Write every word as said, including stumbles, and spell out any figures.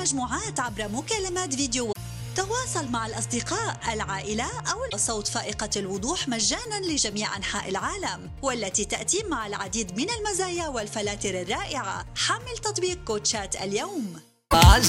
المجموعات عبر مكالمات فيديو. تواصل مع الأصدقاء، العائلة أو صوت فائقة الوضوح مجاناً لجميع أنحاء العالم، والتي تأتي مع العديد من المزايا والفلاتر الرائعة. حمل تطبيق كوتشات اليوم.